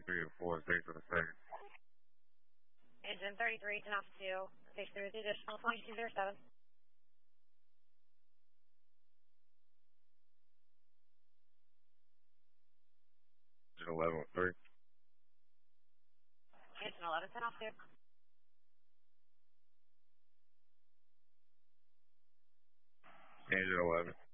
33 to 4, stage for the second. Engine 33 to Alpha 2, station 3 with the additional 2207. Engine 11 with 3. Engine 11 to Alpha 2. Engine 11.